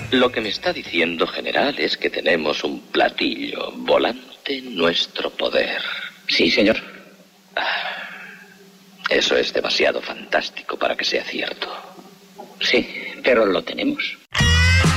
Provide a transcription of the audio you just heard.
Lo que me está diciendo, general, es que tenemos un platillo volante en nuestro poder. Sí, señor. Eso es demasiado fantástico para que sea cierto. Sí, pero lo tenemos.